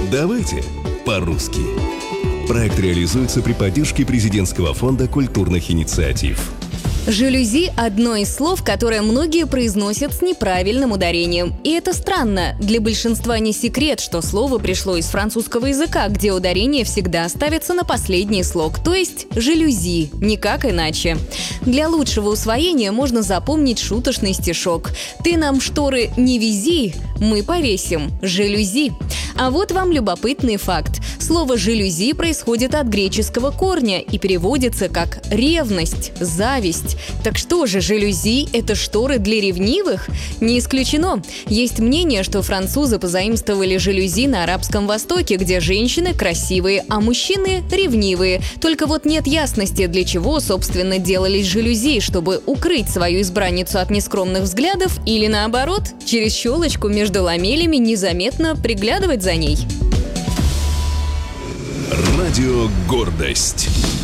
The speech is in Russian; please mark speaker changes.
Speaker 1: Давайте по-русски. Проект реализуется при поддержке Президентского фонда культурных инициатив.
Speaker 2: Жалюзи – одно из слов, которое многие произносят с неправильным ударением. И это странно. Для большинства не секрет, что слово пришло из французского языка, где ударение всегда ставится на последний слог, то есть жалюзи, никак иначе. Для лучшего усвоения можно запомнить шуточный стишок: «Ты нам шторы не вези, мы повесим жалюзи». А вот вам любопытный факт. Слово «жалюзи» происходит от греческого корня и переводится как «ревность», «зависть». Так что же, жалюзи – это шторы для ревнивых? Не исключено. Есть мнение, что французы позаимствовали жалюзи на Арабском Востоке, где женщины красивые, а мужчины ревнивые. Только вот нет ясности, для чего, собственно, делались жалюзи, чтобы укрыть свою избранницу от нескромных взглядов или, наоборот, через щелочку между ламелями незаметно приглядывать за ней.
Speaker 1: Радио «Гордость».